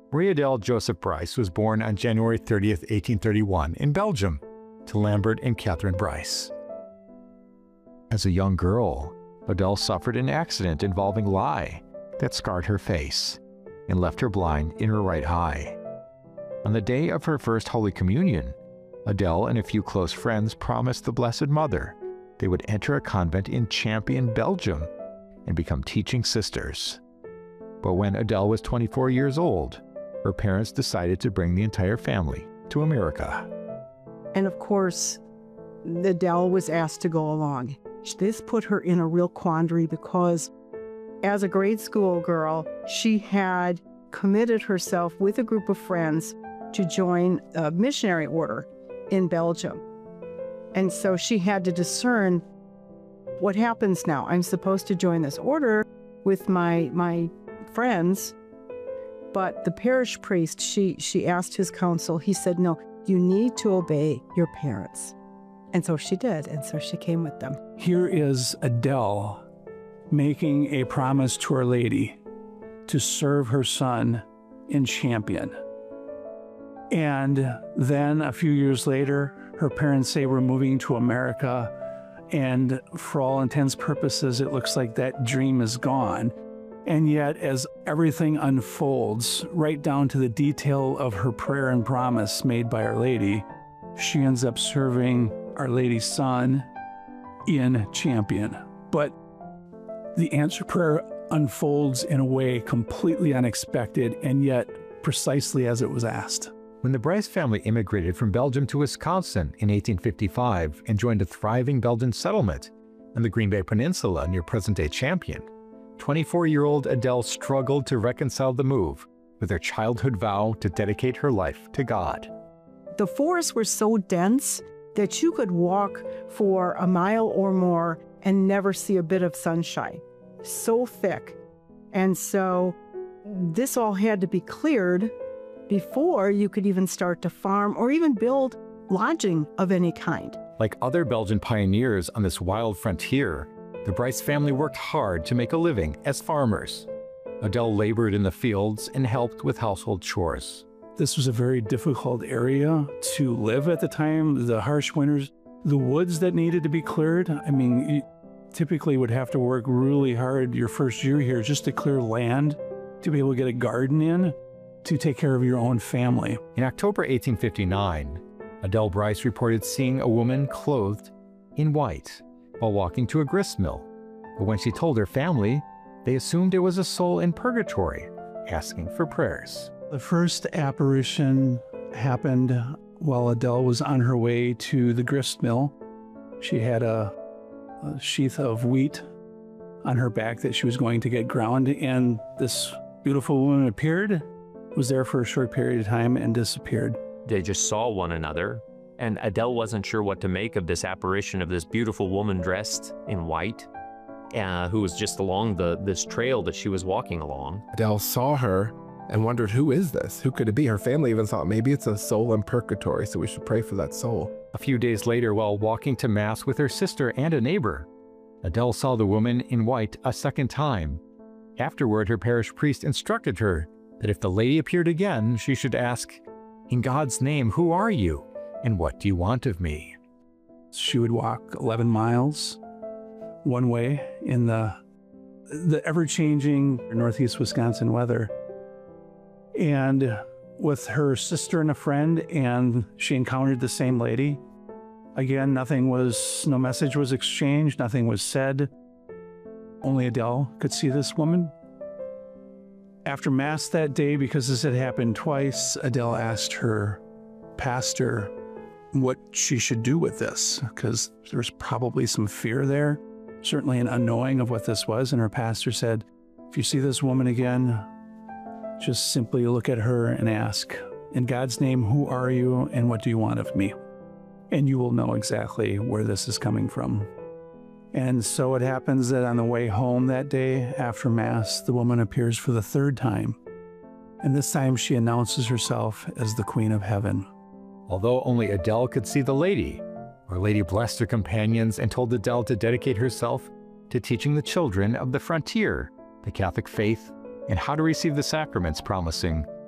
Marie Adele Joseph Bryce was born on January 30th, 1831 in Belgium to Lambert and Catherine Bryce. As a young girl, Adele suffered an accident involving lye that scarred her face and left her blind in her right eye. On the day of her first Holy Communion, Adele and a few close friends promised the Blessed Mother they would enter a convent in Champion, Belgium, and become teaching sisters. But when Adele was 24 years old, her parents decided to bring the entire family to America. And of course, Adele was asked to go along. This put her in a real quandary because as a grade school girl, she had committed herself with a group of friends to join a missionary order in Belgium. And so she had to discern what happens now. I'm supposed to join this order with my friends, but the parish priest, she asked his counsel. He said, no, you need to obey your parents. And so she did, and so she came with them. Here is Adele making a promise to Our Lady to serve her son in Champion. And then a few years later, her parents say we're moving to America, and for all intents and purposes, it looks like that dream is gone. And yet, as everything unfolds, right down to the detail of her prayer and promise made by Our Lady, she ends up serving Our Lady's son in Champion. But the answer prayer unfolds in a way completely unexpected, and yet precisely as it was asked. When the Bryce family immigrated from Belgium to Wisconsin in 1855 and joined a thriving Belgian settlement on the Green Bay Peninsula near present-day Champion, 24-year-old Adele struggled to reconcile the move with her childhood vow to dedicate her life to God. The forests were so dense that you could walk for a mile or more and never see a bit of sunshine. So thick. And so this all had to be cleared before you could even start to farm or even build lodging of any kind. Like other Belgian pioneers on this wild frontier, the Bryce family worked hard to make a living as farmers. Adele labored in the fields and helped with household chores. This was a very difficult area to live at the time. The harsh winters, the woods that needed to be cleared. I mean, you typically would have to work really hard your first year here just to clear land, to be able to get a garden in, to take care of your own family. In October 1859, Adele Bryce reported seeing a woman clothed in white while walking to a grist mill. But when she told her family, they assumed it was a soul in purgatory asking for prayers. The first apparition happened while Adele was on her way to the grist mill. She had a sheath of wheat on her back that she was going to get ground, and this beautiful woman appeared, was there for a short period of time, and disappeared. They just saw one another, and Adele wasn't sure what to make of this apparition of this beautiful woman dressed in white, who was just along this trail that she was walking along. Adele saw her and wondered, who is this? Who could it be? Her family even thought maybe it's a soul in purgatory, so we should pray for that soul. A few days later, while walking to Mass with her sister and a neighbor, Adele saw the woman in white a second time. Afterward, her parish priest instructed her that if the lady appeared again, she should ask, "In God's name, who are you, and what do you want of me?" She would walk 11 miles one way in the ever-changing northeast Wisconsin weather, and with her sister and a friend, and she encountered the same lady. Again, no message was exchanged, nothing was said. Only Adele could see this woman. After Mass that day, because this had happened twice, Adele asked her pastor what she should do with this, because there was probably some fear there, certainly an unknowing of what this was. And her pastor said, if you see this woman again, just simply look at her and ask, in God's name, who are you and what do you want of me? And you will know exactly where this is coming from. And so it happens that on the way home that day after Mass, the woman appears for the third time. And this time she announces herself as the Queen of Heaven. Although only Adele could see the lady, Our Lady blessed her companions and told Adele to dedicate herself to teaching the children of the frontier the Catholic faith and how to receive the sacraments, promising,